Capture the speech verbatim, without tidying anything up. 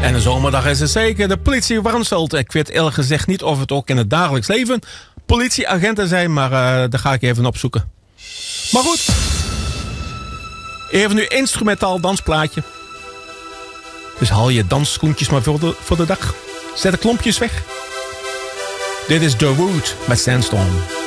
En een zomerdag is het zeker. De politie waarschuwt. Ik weet eerlijk gezegd niet of het ook in het dagelijks leven politieagenten zijn, maar uh, daar ga ik even opzoeken. Maar goed. Even nu instrumentaal dansplaatje. Dus haal je dansschoentjes maar voor de, voor de dag. Zet de klompjes weg. Dit is The Root met Sandstorm.